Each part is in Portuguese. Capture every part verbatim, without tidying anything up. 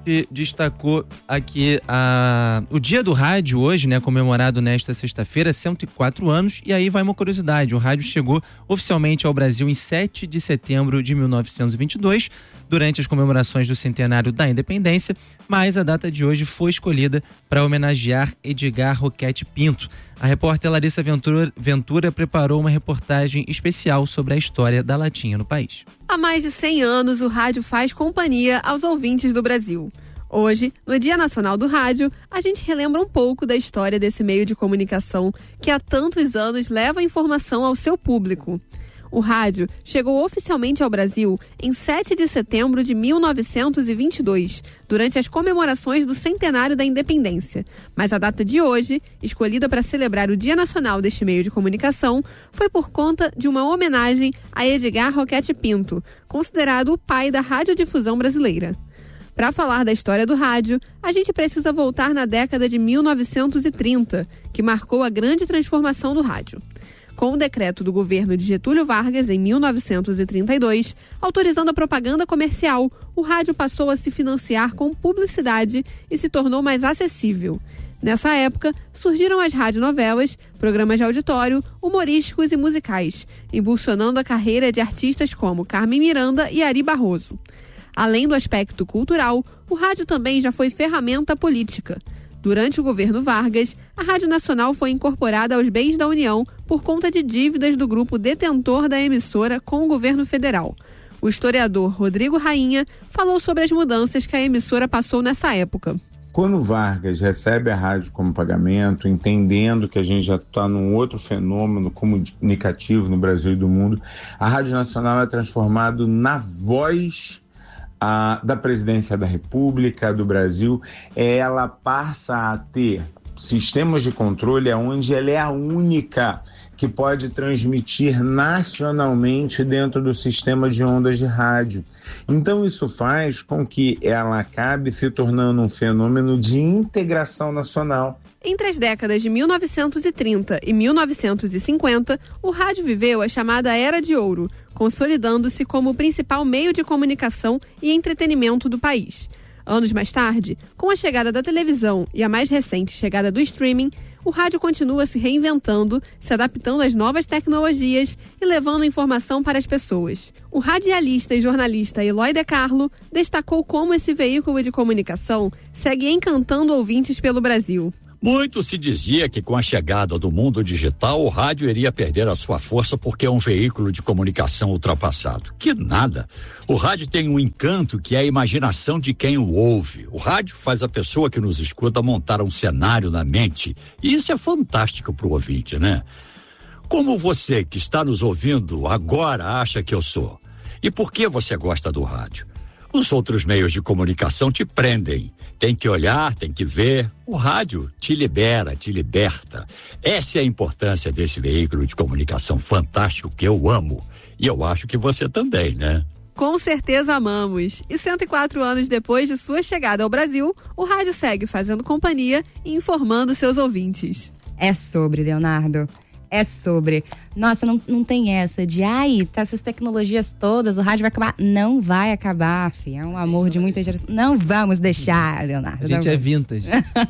destacou aqui a, o Dia do Rádio hoje, né, comemorado nesta sexta-feira, cento e quatro anos, e aí vai uma curiosidade, o rádio chegou oficialmente ao Brasil em sete de setembro de mil novecentos e vinte e dois, durante as comemorações do centenário da independência, mas a data de hoje foi escolhida para homenagear Edgar Roquette Pinto. A repórter Larissa Ventura, Ventura preparou uma reportagem especial sobre a história da latinha no país. Há mais de cem anos, o rádio faz companhia aos ouvintes do Brasil. Hoje, no Dia Nacional do Rádio, a gente relembra um pouco da história desse meio de comunicação que há tantos anos leva a informação ao seu público. O rádio chegou oficialmente ao Brasil em sete de setembro de mil novecentos e vinte e dois, durante as comemorações do centenário da independência. Mas a data de hoje, escolhida para celebrar o Dia Nacional deste meio de comunicação, foi por conta de uma homenagem a Edgar Roquette Pinto, considerado o pai da radiodifusão brasileira. Para falar da história do rádio, a gente precisa voltar na década de mil novecentos e trinta, que marcou a grande transformação do rádio. Com o decreto do governo de Getúlio Vargas, em mil novecentos e trinta e dois, autorizando a propaganda comercial, o rádio passou a se financiar com publicidade e se tornou mais acessível. Nessa época, surgiram as radionovelas, programas de auditório, humorísticos e musicais, impulsionando a carreira de artistas como Carmen Miranda e Ari Barroso. Além do aspecto cultural, o rádio também já foi ferramenta política. Durante o governo Vargas, a Rádio Nacional foi incorporada aos bens da União por conta de dívidas do grupo detentor da emissora com o governo federal. O historiador Rodrigo Rainha falou sobre as mudanças que a emissora passou nessa época. Quando Vargas recebe a rádio como pagamento, entendendo que a gente já está num outro fenômeno comunicativo no Brasil e do mundo, a Rádio Nacional é transformada na voz A, da presidência da República, do Brasil. Ela passa a ter sistemas de controle onde ela é a única que pode transmitir nacionalmente dentro do sistema de ondas de rádio. Então isso faz com que ela acabe se tornando um fenômeno de integração nacional. Entre as décadas de mil novecentos e trinta e mil novecentos e cinquenta, o rádio viveu a chamada Era de Ouro, consolidando-se como o principal meio de comunicação e entretenimento do país. Anos mais tarde, com a chegada da televisão e a mais recente chegada do streaming, o rádio continua se reinventando, se adaptando às novas tecnologias e levando informação para as pessoas. O radialista e jornalista Eloy De Carlo destacou como esse veículo de comunicação segue encantando ouvintes pelo Brasil. Muito se dizia que com a chegada do mundo digital, o rádio iria perder a sua força porque é um veículo de comunicação ultrapassado. Que nada! O rádio tem um encanto que é a imaginação de quem o ouve. O rádio faz a pessoa que nos escuta montar um cenário na mente. E isso é fantástico para o ouvinte, né? Como você que está nos ouvindo agora acha que eu sou? E por que você gosta do rádio? Os outros meios de comunicação te prendem. Tem que olhar, tem que ver. O rádio te libera, te liberta. Essa é a importância desse veículo de comunicação fantástico que eu amo. E eu acho que você também, né? Com certeza amamos. E cento e quatro anos depois de sua chegada ao Brasil, o rádio segue fazendo companhia e informando seus ouvintes. É sobre, Leonardo. É sobre. Nossa, não, não tem essa de, ai, tá essas tecnologias todas, o rádio vai acabar. Não vai acabar, filho. É um amor de muita geração. Não vamos deixar, Leonardo. A gente é vintage.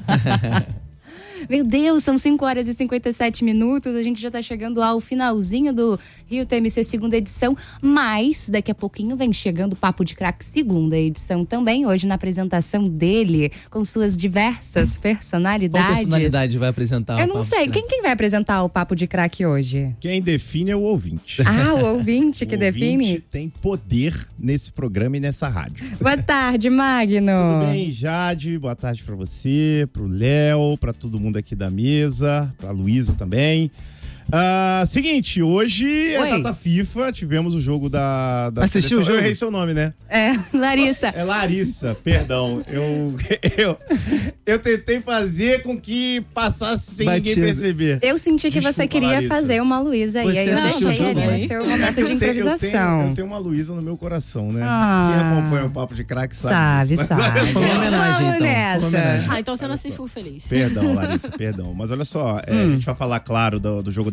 Meu Deus, são cinco horas e cinquenta e sete minutos, a gente já tá chegando ao finalzinho do Rio T M C segunda edição, mas daqui a pouquinho vem chegando o Papo de Craque segunda edição também, hoje na apresentação dele, com suas diversas personalidades. Qual personalidade vai apresentar o Eu não Papo sei, de quem, quem vai apresentar o Papo de Craque hoje? Quem define é o ouvinte. Ah, o ouvinte que o define? ouvinte tem poder nesse programa e nessa rádio. Boa tarde, Magno. Tudo bem, Jade? Boa tarde pra você, pro Léo, pra todo mundo aqui da mesa, pra Luísa também. Uh, seguinte, hoje Oi. é data FIFA, tivemos o jogo da... da Assistiu o jogo? Eu errei seu nome, né? É, Larissa. Nossa, é Larissa, perdão. Eu, eu, eu tentei fazer com que passasse sem Batido. ninguém perceber. Eu senti que Desculpa, você queria Larissa. fazer uma Luísa aí, aí eu deixei ali no seu momento de improvisação. Eu tenho, eu tenho uma Luísa no meu coração, né? Ah. Quem acompanha o Papo de Craque sabe. Sabe, sabe. Foi uma homenagem, Vamos então. nessa. Homenagem. Ah, então você não se ficou feliz. Perdão, Larissa, perdão. Mas olha só, é, hum. a gente vai falar, claro, do, do jogo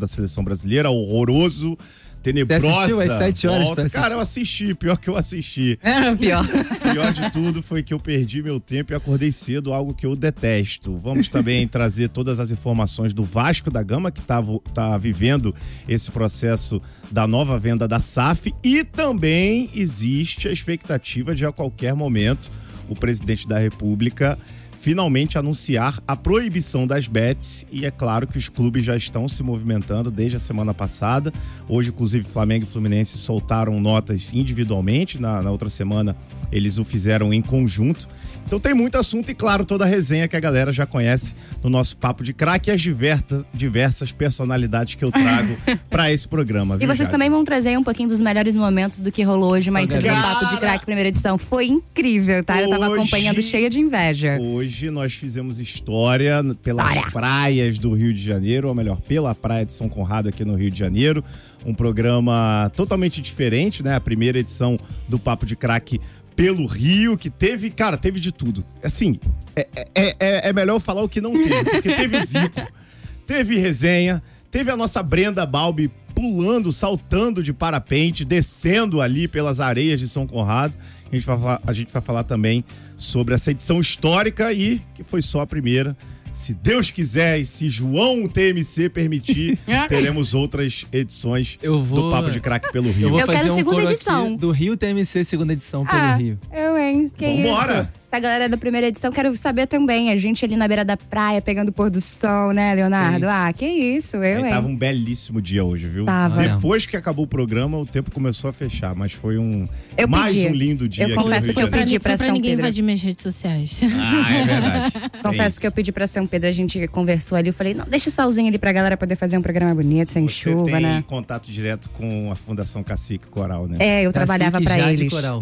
da seleção brasileira, horroroso, tenebrosa. Você assistiu às sete horas volta. pra assistir? Cara, eu assisti, pior que eu assisti. É, pior. Pior de tudo foi que eu perdi meu tempo e acordei cedo, algo que eu detesto. Vamos também trazer todas as informações do Vasco da Gama, que tá, tá vivendo esse processo da nova venda da S A F, e também existe a expectativa de a qualquer momento o presidente da República finalmente anunciar a proibição das bets, e é claro que os clubes já estão se movimentando desde a semana passada. Hoje, inclusive, Flamengo e Fluminense soltaram notas individualmente, na, na outra semana eles o fizeram em conjunto. Então tem muito assunto e, claro, toda a resenha que a galera já conhece no nosso Papo de Craque e as diversas, diversas personalidades que eu trago pra esse programa. E vocês Jade? também vão trazer um pouquinho dos melhores momentos do que rolou hoje mais cedo no Papo de Craque, primeira edição. Foi incrível, tá? Eu tava Hoje, acompanhando cheia de inveja. Hoje nós fizemos história pelas Para. praias do Rio de Janeiro, ou melhor, pela praia de São Conrado aqui no Rio de Janeiro. Um programa totalmente diferente, né? A primeira edição do Papo de Craque pelo Rio, que teve, cara, teve de tudo. Assim, é, é, é, é melhor eu falar o que não teve, porque teve o Zico, teve resenha, teve a nossa Brenda Balbi pulando, saltando de parapente, descendo ali pelas areias de São Conrado. A gente vai falar, a gente vai falar também sobre essa edição histórica e que foi só a primeira. Se Deus quiser e se João T M C permitir, teremos outras edições eu vou... do Papo de Craque pelo Rio. Eu vou Eu fazer quero um segunda coro edição. aqui do Rio T M C, segunda edição pelo Ah, Rio. eu, hein? Que Vambora. isso? Essa galera da primeira edição, quero saber também. A gente ali na beira da praia, pegando o pôr do sol, né, Leonardo? Sim. Ah, que isso, eu, É, hein? tava um belíssimo dia hoje, viu? Tava. Depois que acabou o programa, o tempo começou a fechar, mas foi um Eu mais pedi. um lindo dia Eu aqui confesso no que Rio eu de Janeiro. pedi pra Foi pra São ninguém Pedro. invadir minhas redes sociais. Ah, é verdade. Confesso É isso. que eu pedi pra São Pedro, a gente conversou ali, eu falei, não, deixa o solzinho ali pra galera poder fazer um programa bonito, sem Você chuva, tem né? contato direto com a Fundação Cacique Coral, né? É, eu trabalhava Cacique pra Jade eles. Coral.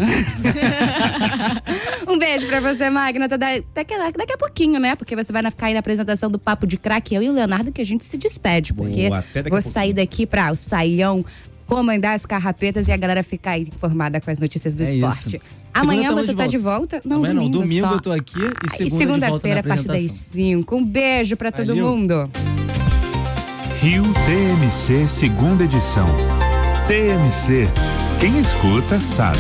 Um beijo pra você, Magna. Daqui, daqui a pouquinho, né? Porque você vai ficar aí na apresentação do Papo de Craque, eu e o Leonardo, que a gente se despede. Porque Boa, até daqui a vou pouquinho. sair daqui pra o Saião, comandar as carrapetas e a galera ficar aí informada com as notícias do É esporte. isso. Amanhã Segunda você tamo tá de de volta? Não, Amanhã não, domingo, domingo só. eu tô aqui e Ah, segunda de volta segunda-feira, na a partir das apresentação. cinco. Um beijo pra todo Valeu. mundo. Rio T M C, segunda edição. T M C, quem escuta sabe.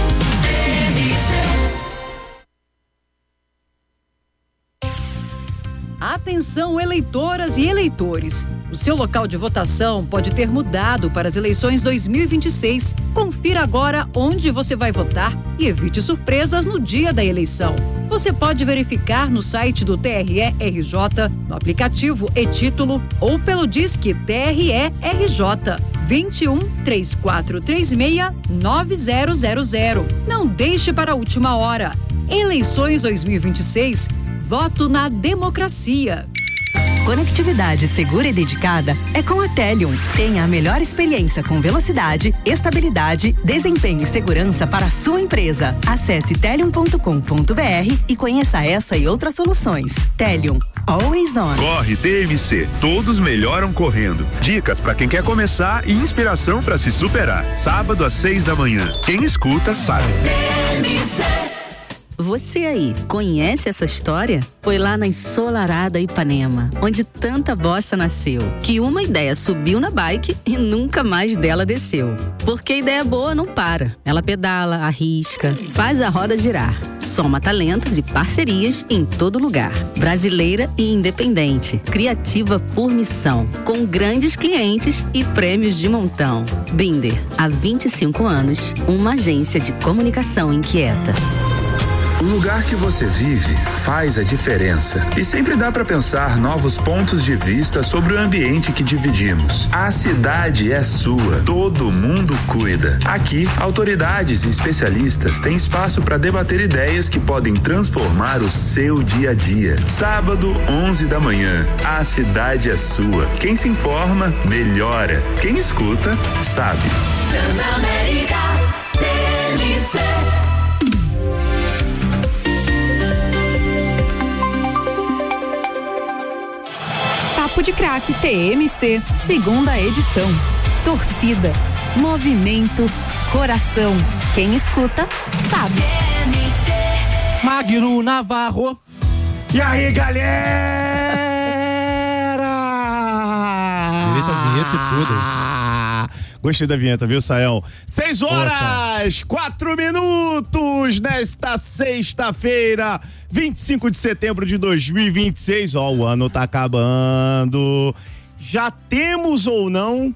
Atenção, eleitoras e eleitores. O seu local de votação pode ter mudado para as eleições dois mil e vinte e seis. Confira agora onde você vai votar e evite surpresas no dia da eleição. Você pode verificar no site do T R E R J, no aplicativo e-Título ou pelo Disque T R E R J vinte e um, três quatro três seis, nove zero zero zero. Não deixe para a última hora. Eleições dois mil e vinte e seis. Voto na democracia. Conectividade segura e dedicada é com a Telium. Tenha a melhor experiência com velocidade, estabilidade, desempenho e segurança para a sua empresa. Acesse telium ponto com ponto br e conheça essa e outras soluções. Telium, always on. Corre T M C, todos melhoram correndo. Dicas para quem quer começar e inspiração para se superar. Sábado às seis da manhã. Quem escuta sabe. Você aí, conhece essa história? Foi lá na ensolarada Ipanema, onde tanta bossa nasceu, que uma ideia subiu na bike e nunca mais dela desceu. Porque ideia boa não para. Ela pedala, arrisca, faz a roda girar. Soma talentos e parcerias em todo lugar. Brasileira e independente. Criativa por missão. Com grandes clientes e prêmios de montão. Binder, há vinte e cinco anos, uma agência de comunicação inquieta. O lugar que você vive faz a diferença e sempre dá para pensar novos pontos de vista sobre o ambiente que dividimos. A cidade é sua, todo mundo cuida. Aqui, autoridades e especialistas têm espaço para debater ideias que podem transformar o seu dia a dia. Sábado, onze da manhã, a cidade é sua. Quem se informa, melhora. Quem escuta, sabe. Transamérica, T M C. Papo de Craque T M C, segunda edição. Torcida, movimento, coração. Quem escuta, sabe. Magno Navarro. E aí, galera? direito à vinheta e tudo. Gostei da vinheta, viu, Sayão? Seis horas, quatro minutos nesta sexta-feira, vinte e cinco de setembro de dois mil e vinte e seis. Ó, o ano tá acabando. Já temos ou não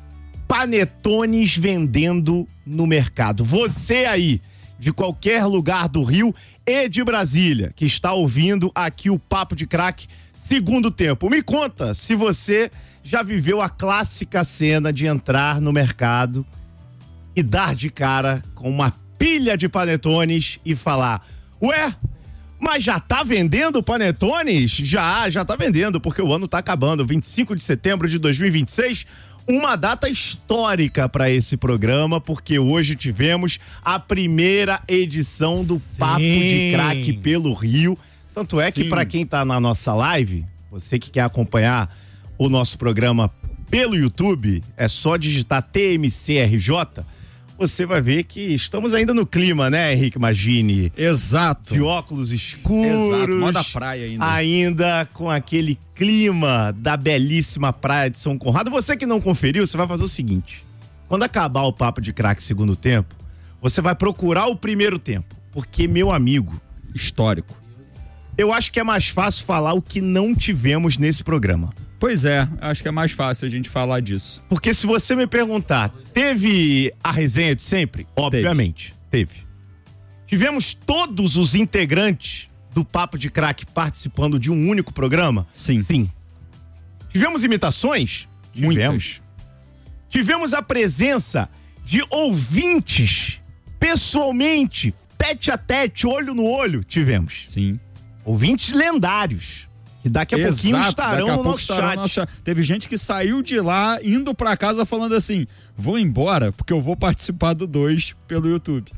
panetones vendendo no mercado? Você aí, de qualquer lugar do Rio e de Brasília, que está ouvindo aqui o Papo de Craque segundo tempo, me conta se você já viveu a clássica cena de entrar no mercado e dar de cara com uma pilha de panetones e falar: ué, mas já tá vendendo panetones? Já, já tá vendendo, porque o ano tá acabando, vinte e cinco de setembro de dois mil e vinte e seis, uma data histórica para esse programa, porque hoje tivemos a primeira edição do Sim. Papo de Craque pelo Rio. Tanto é Sim. que para quem tá na nossa live, você que quer acompanhar o nosso programa pelo YouTube, é só digitar T M C R J, você vai ver que estamos ainda no clima, né, Henrique Magini? Exato. De óculos escuros. Exato, mó da praia ainda. Ainda com aquele clima da belíssima praia de São Conrado. Você que não conferiu, você vai fazer o seguinte: quando acabar o Papo de Craque segundo tempo, você vai procurar o primeiro tempo, porque, meu amigo, histórico. Eu acho que é mais fácil falar o que não tivemos nesse programa. Pois é, acho que é mais fácil a gente falar disso. Porque se você me perguntar, teve a resenha de sempre? Obviamente, teve. teve. Tivemos todos os integrantes do Papo de Craque participando de um único programa? Sim. Sim. Tivemos imitações? Tivemos. Muitas. Tivemos a presença de ouvintes, pessoalmente, tete a tete, olho no olho? Tivemos. Sim. Ouvintes lendários. Que daqui a Exato, pouquinho estarão daqui a no pouco nosso estarão chat. no nosso chat. Teve gente que saiu de lá, indo pra casa falando assim: vou embora porque eu vou participar do dois pelo YouTube.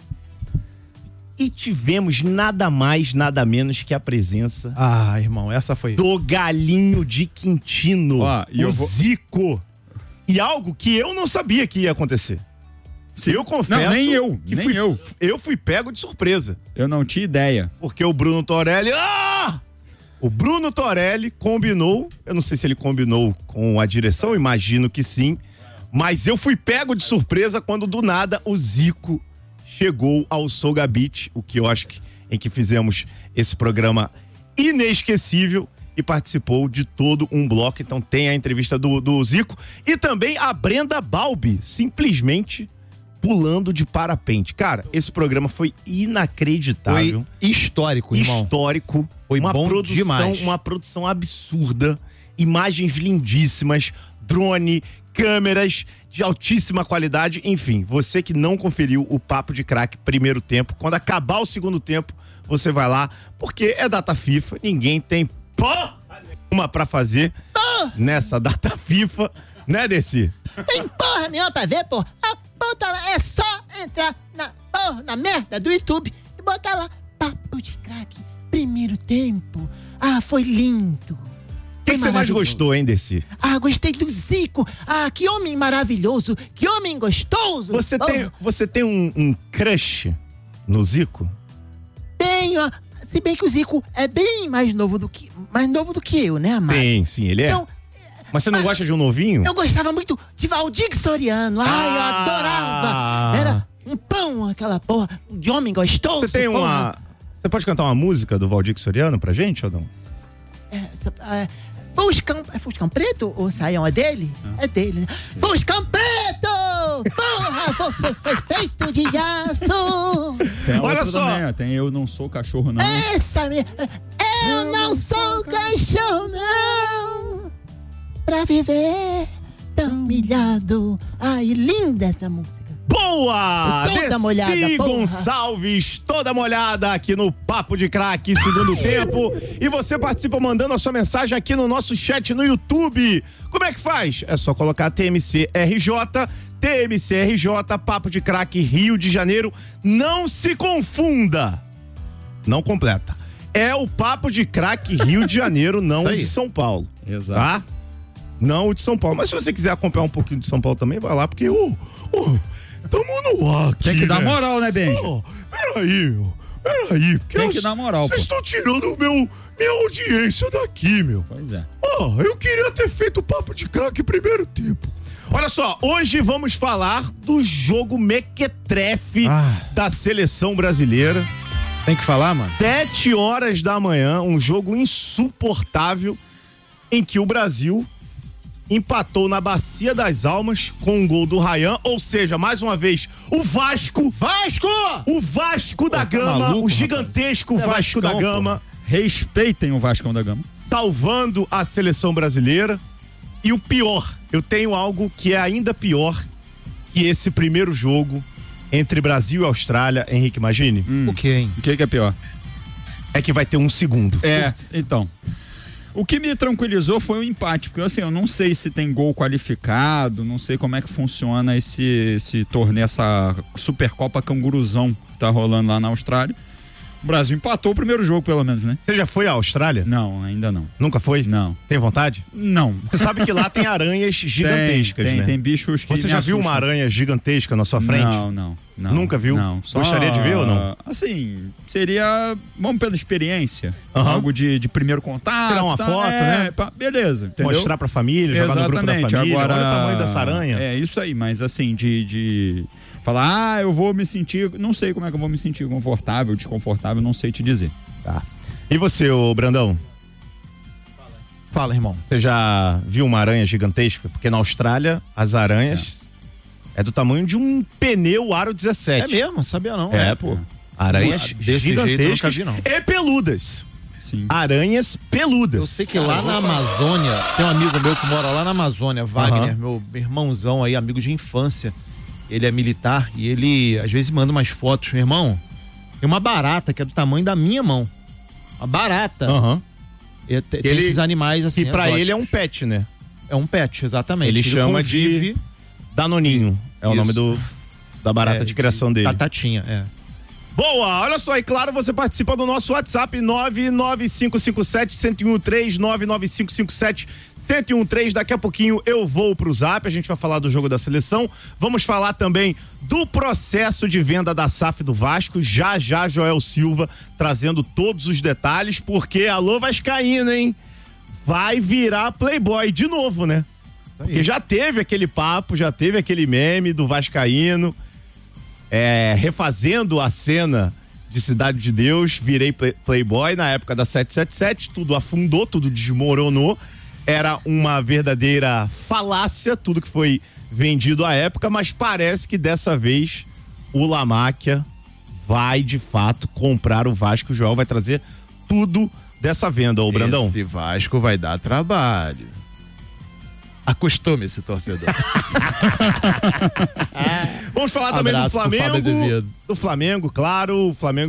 E tivemos nada mais, nada menos que a presença Ah, irmão, essa foi... do Galinho de Quintino, Ó, e o eu vou- Zico. E algo que eu não sabia que ia acontecer. Se eu confesso... Não, nem eu, que nem fui- eu. Eu fui pego de surpresa. Eu não tinha ideia. Porque o Bruno Torelli... Ah! O Bruno Torelli combinou, eu não sei se ele combinou com a direção, imagino que sim, mas eu fui pego de surpresa quando do nada o Zico chegou ao Soga Beach, o que eu acho que em que fizemos esse programa inesquecível, e participou de todo um bloco. Então tem a entrevista do, do Zico e também a Brenda Balbi, simplesmente pulando de parapente. Cara, esse programa foi inacreditável. Foi histórico, irmão. Histórico. Foi uma bom produção, demais. Uma produção absurda. Imagens lindíssimas. Drone, câmeras de altíssima qualidade. Enfim, você que não conferiu o Papo de Craque primeiro tempo, quando acabar o segundo tempo, você vai lá, porque é data FIFA, ninguém tem porra nenhuma pra fazer nessa data FIFA, né, Desi? Tem porra nenhuma pra ver, porra. A puta lá é só entrar na porra, na merda do YouTube e botar lá Papo de Craque, primeiro tempo. Ah, foi lindo. O que, que você mais gostou, hein, Desi? Ah, gostei do Zico. Ah, que homem maravilhoso. Que homem gostoso. Você oh. tem, você tem um, um crush no Zico? Tenho. Se bem que o Zico é bem mais novo do que, mais novo do que eu, né, Amado? Tem, sim, ele é. Então, mas você não gosta de um novinho? eu gostava muito de Valdir Soriano. Ai, Ah. eu adorava. Era um pão, aquela porra, de homem gostoso. Você tem uma... porra. Você pode cantar uma música do Valdir Soriano pra gente, ou não? É, é, Fuscão, é Fuscão Preto? O Saião é dele? É dele, né? Fuscão Preto! Porra, você foi feito de aço! Tem Olha outra só. também, ó, tem Eu Não Sou Cachorro Não. Essa minha... Eu não sou cachorro, não! Pra viver tão humilhado. Ai, linda essa música. Boa! Toda Desi molhada, porra. Gonçalves, toda molhada aqui no Papo de Craque, segundo tempo. E você participa mandando a sua mensagem aqui no nosso chat no YouTube. Como é que faz? É só colocar T M C R J, T M C R J, Papo de Craque, Rio de Janeiro. Não se confunda. Não completa. É o Papo de Craque Rio de Janeiro, não o de São Paulo. Exato. Tá? Não o de São Paulo. Mas se você quiser acompanhar um pouquinho de São Paulo também, vai lá, porque... Uh, uh, tamo no ar aqui, Tem que dar né? moral, né, Ben? Oh, peraí, Peraí, porque Tem eu- que dar moral, Vocês pô. estão tirando o meu, minha audiência daqui, meu. Pois é. Ó, eu queria ter feito papo de craque primeiro tempo. Olha só, hoje vamos falar do jogo mequetrefe da seleção brasileira. Tem que falar, mano? Sete horas da manhã, um jogo insuportável em que o Brasil empatou na Bacia das Almas com um gol do Ryan, ou seja, mais uma vez, o Vasco. Vasco! O Vasco da tá Gama, maluco, o gigantesco rapaz? É Vasco Vascão, da Gama. pô. Respeitem o Vascão da Gama. Salvando a seleção brasileira. E o pior, eu tenho algo que é ainda pior que esse primeiro jogo entre Brasil e Austrália, Henrique, imagine. Hum. O que, hein? O que, que é pior? É que vai ter um segundo. É, então. O que me tranquilizou foi o empate, porque assim, eu não sei se tem gol qualificado, não sei como é que funciona esse, esse torneio, essa Supercopa Canguruzão que tá rolando lá na Austrália. O Brasil empatou o primeiro jogo, pelo menos, né? Você já foi à Austrália? Não, ainda não. Nunca foi? Não. Tem vontade? Não. Você sabe que lá tem aranhas gigantescas, tem, né? Tem bichos que Você me já viu assustam. uma aranha gigantesca na sua frente? Não, não. não Nunca viu? Não. Só, Gostaria de ver ou não? Assim, seria, vamos pela experiência, Aham. algo de, de primeiro contato. Tirar uma tá? foto, É, né? pá, beleza, entendeu? Mostrar pra família, jogar no grupo da Exatamente. família. Agora, Olha o tamanho dessa aranha. É, isso aí, mas assim, de... de... falar, ah, eu vou me sentir, não sei como é que eu vou me sentir, confortável, desconfortável, não sei te dizer. Tá. E você, ô Brandão? Fala, irmão. Você já viu uma aranha gigantesca? Porque na Austrália, as aranhas é, do tamanho de um pneu aro dezessete. É mesmo? Sabia não. É, pô. Aranhas Desse jeito eu nunca gigantescas vi, não. e peludas. Sim. Aranhas peludas. Eu sei que lá na Amazônia, tem um amigo meu que mora lá na Amazônia, Wagner, Aham. meu irmãozão aí, amigo de infância. Ele é militar e ele às vezes manda umas fotos. Meu irmão, tem uma barata que é do tamanho da minha mão. Uma barata. Aham. E te- tem Ele- esses animais assim. E pra exóticos. ele é um pet, né? É um pet, exatamente. Ele chama convive- de Danoninho. É o Isso. nome do, da barata É, de criação dele. Batatinha, é. Boa, olha só, e claro, você participa do nosso WhatsApp nove nove cinco cinco sete, um zero um três, nove nove cinco cinco sete, um zero um três. Daqui a pouquinho eu vou pro Zap, a gente vai falar do jogo da seleção. Vamos falar também do processo de venda da S A F do Vasco. Já já Joel Silva trazendo todos os detalhes, porque alô Vascaíno, hein? Vai virar Playboy de novo, né? Porque já teve aquele papo, já teve aquele meme do Vascaíno. É, refazendo a cena de Cidade de Deus, virei play- Playboy na época da sete sete sete, tudo afundou, tudo desmoronou, era uma verdadeira falácia, tudo que foi vendido à época, mas parece que dessa vez o Lamáquia vai de fato comprar o Vasco. O Joel vai trazer tudo dessa venda, ô Brandão. Esse Vasco vai dar trabalho. Acostume-se, torcedor. Vamos falar também do Abraço pro Fábio Flamengo. Azevedo. Do Flamengo, claro. O Flamengo